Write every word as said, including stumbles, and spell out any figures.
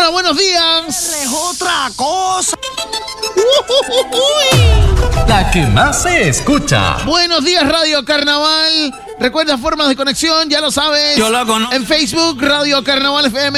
Hola, buenos días. Es otra cosa. La que más se escucha. Buenos días, Radio Carnaval. Recuerda formas de conexión, ya lo sabes. Yo lo conozco. En Facebook, Radio Carnaval F M.